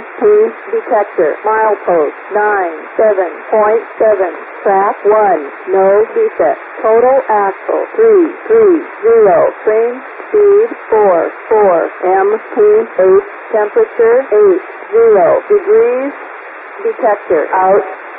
M2 detector. Milepost 97.7. Track 1. No defect. Total axle 330. Train speed 44. M2 8. Temperature 80 degrees. Detector out.